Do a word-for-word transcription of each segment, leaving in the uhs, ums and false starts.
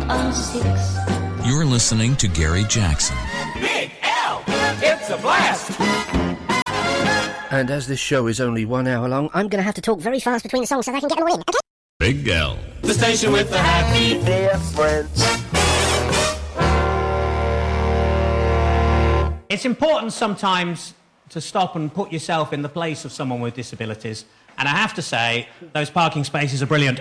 on six. You're listening to Gary Jackson. Big L, it's a blast! And as this show is only one hour long, I'm going to have to talk very fast between the songs so they can get them all in, okay? Big L. The station with the happy difference. It's important sometimes to stop and put yourself in the place of someone with disabilities. And I have to say, those parking spaces are brilliant.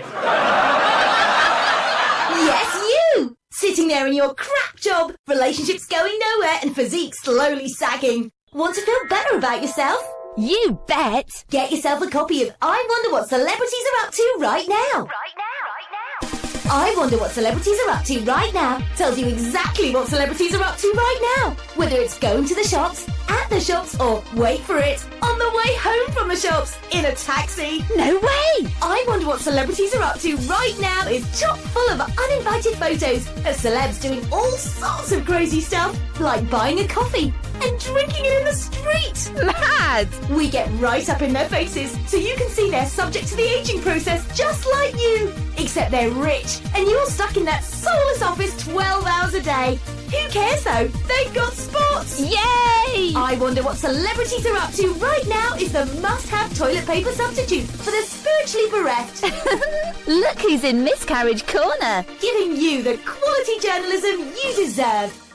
Yes, you! Sitting there in your crap job, relationships going nowhere and physique slowly sagging. Want to feel better about yourself? You bet! Get yourself a copy of I Wonder What Celebrities Are Up To Right Now. Right now, right now. I Wonder What Celebrities Are Up To Right Now tells you exactly what celebrities are up to right now. Whether it's going to the shops, at the shops, or, wait for it, on the way home from the shops, in a taxi. No way! I Wonder What Celebrities Are Up To Right Now is chock full of uninvited photos of celebs doing all sorts of crazy stuff, like buying a coffee and drinking it in the street. Lads! We get right up in their faces so you can see they're subject to the aging process just like you. Except they're rich and you're stuck in that soulless office twelve hours a day. Who cares though? They've got sports. Yay! I Wonder What Celebrities Are Up To Right Now is the must-have toilet paper substitute for the spiritually bereft. Look who's in Miscarriage Corner. Giving you the quality journalism you deserve.